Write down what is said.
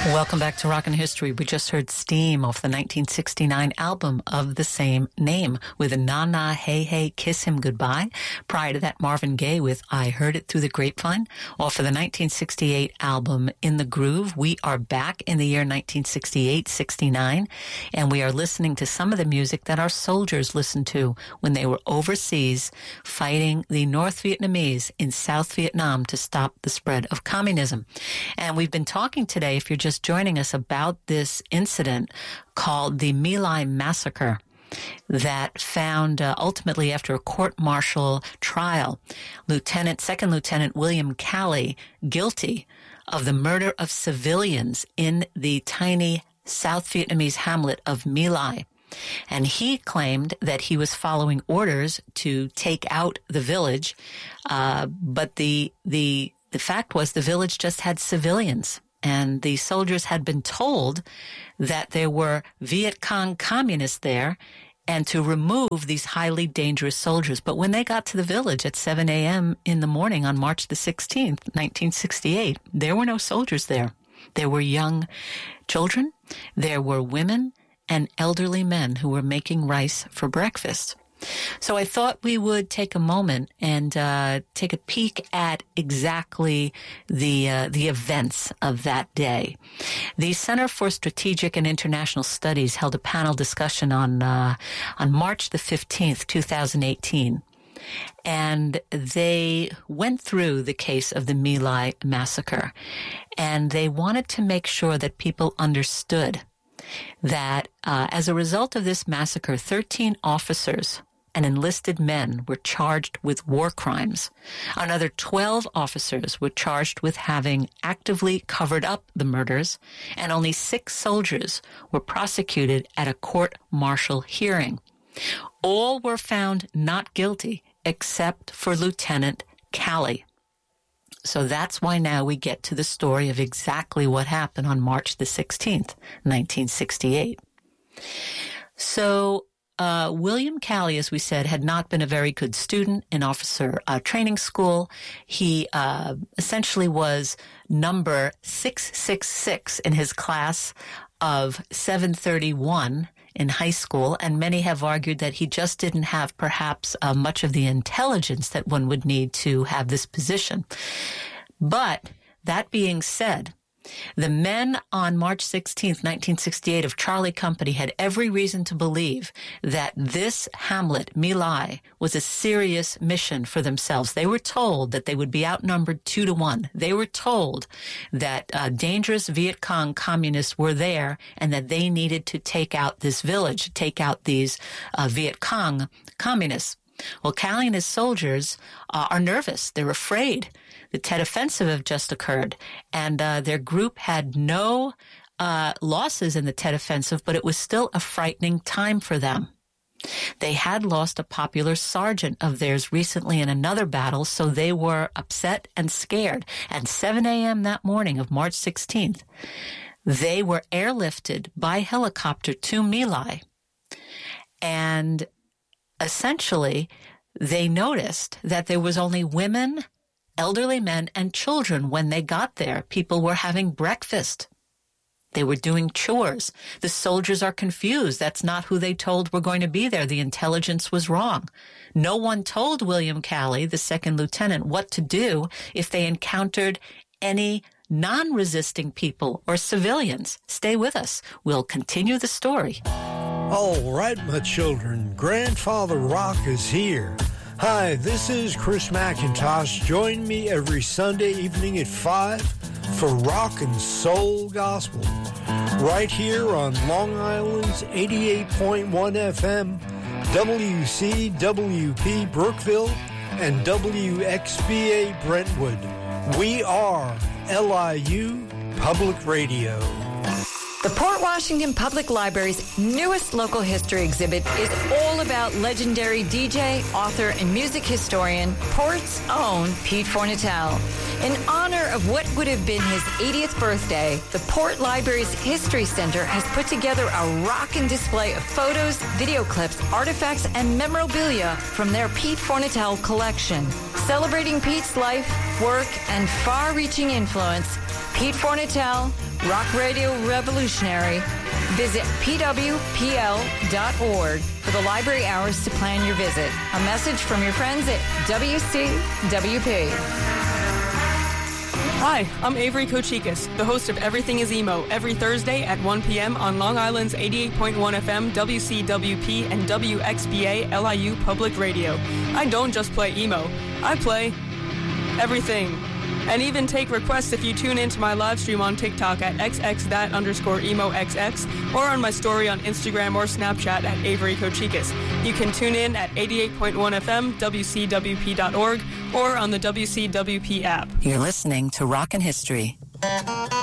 Welcome back to Rockin' History. We just heard Steam off the 1969 album of the same name with Na Na Hey Hey Kiss Him Goodbye. Prior to that, Marvin Gaye with I Heard It Through the Grapevine. Off of the 1968 album In the Groove. We are back in the year 1968-69, and we are listening to some of the music that our soldiers listened to when they were overseas fighting the North Vietnamese in South Vietnam to stop the spread of communism. And we've been talking today, if you're just joining us, about this incident called the My Lai Massacre that found ultimately, after a court-martial trial, Second Lieutenant William Calley guilty of the murder of civilians in the tiny South Vietnamese hamlet of My Lai. And he claimed that he was following orders to take out the village, but the fact was the village just had civilians. And the soldiers had been told that there were Viet Cong communists there and to remove these highly dangerous soldiers. But when they got to the village at 7 a.m. in the morning on March the 16th, 1968, there were no soldiers there. There were young children, there were women, and elderly men who were making rice for breakfast. So I thought we would take a moment and take a peek at exactly the events of that day. The Center for Strategic and International Studies held a panel discussion on March the 15th, 2018. And they went through the case of the My Lai massacre, and they wanted to make sure that people understood that as a result of this massacre, 13 officers and enlisted men were charged with war crimes. Another 12 officers were charged with having actively covered up the murders, and only 6 soldiers were prosecuted at a court-martial hearing. All were found not guilty except for Lieutenant Calley. So that's why now we get to the story of exactly what happened on March the 16th, 1968. So William Calley, as we said, had not been a very good student in officer training school. He essentially was number 666 in his class of 731 in high school, and many have argued that he just didn't have perhaps much of the intelligence that one would need to have this position. But that being said, the men on March 16th, 1968 of Charlie Company had every reason to believe that this hamlet, My Lai, was a serious mission for themselves. They were told that they would be outnumbered 2-1. They were told that dangerous Viet Cong communists were there and that they needed to take out this village, take out these Viet Cong communists. Well, Calley and his soldiers are nervous. They're afraid. The Tet Offensive had just occurred, and their group had no losses in the Tet Offensive, but it was still a frightening time for them. They had lost a popular sergeant of theirs recently in another battle, so they were upset and scared. At 7 a.m. that morning of March 16th, they were airlifted by helicopter to My Lai, and essentially they noticed that there was only women, elderly men, and children when they got there. People were having breakfast. They were doing chores. The soldiers are confused. That's not who they told were going to be there. The intelligence was wrong. No one told William Calley, the second lieutenant, what to do if they encountered any non-resisting people or civilians. Stay with us. We'll continue the story. All right, my children, Grandfather Rock is here. Hi, this is Chris McIntosh. Join me every Sunday evening at 5 for Rock and Soul Gospel, right here on Long Island's 88.1 FM, WCWP Brookville, and WXBA Brentwood. We are LIU Public Radio. The Port Washington Public Library's newest local history exhibit is all about legendary DJ, author, and music historian, Port's own Pete Fornatale. In honor of what would have been his 80th birthday, the Port Library's History Center has put together a rockin' display of photos, video clips, artifacts, and memorabilia from their Pete Fornatale collection. Celebrating Pete's life, work, and far-reaching influence, Pete Fornatale, rock radio revolutionary. Visit pwpl.org for the library hours to plan your visit. A message from your friends at WCWP. Hi, I'm Avery Kochikis, the host of Everything is Emo, every Thursday at 1 p.m. on Long Island's 88.1 FM, WCWP, and WXBA LIU Public Radio. I don't just play emo, I play everything. And even take requests if you tune into my live stream on TikTok at xx_emoxx or on my story on Instagram or Snapchat at Avery Kochikis. You can tune in at 88.1 FM, WCWP.org, or on the WCWP app. You're listening to Rockin' History.